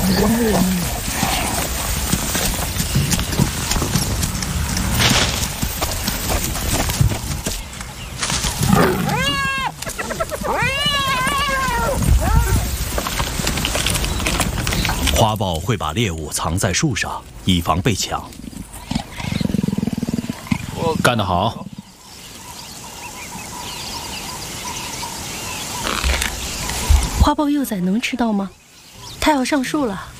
花豹会把猎物藏在树上，以防被抢。 干得好！ 花豹幼崽能吃到吗？它要上树了。